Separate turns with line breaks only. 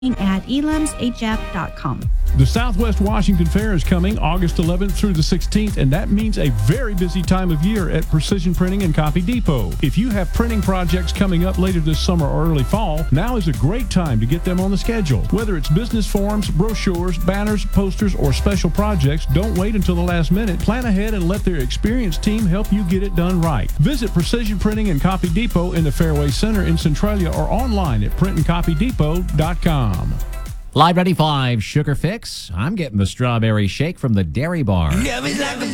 at elamshf.com.
The Southwest Washington Fair is coming August 11th through the 16th, and that means a very busy time of year at Precision Printing and Copy Depot. If you have printing projects coming up later this summer or early fall, now is a great time to get them on the schedule. Whether it's business forms, brochures, banners, posters, or special projects, don't wait until the last minute. Plan ahead and let their experienced team help you get it done right. Visit Precision Printing and Copy Depot in the Fairway Center in Centralia or online at printandcopydepot.com.
Live 95 Sugar Fix. I'm getting the strawberry shake from the Dairy Bar.